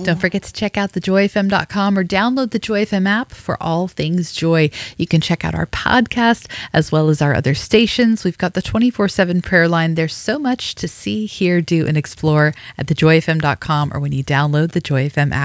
Don't forget to check out thejoyfm.com or download the Joy FM app for all things joy. You can check out our podcast as well as our other stations. We've got the 24/7 prayer line. There's so much to see, hear, do, and explore at thejoyfm.com or when you download the Joy FM app.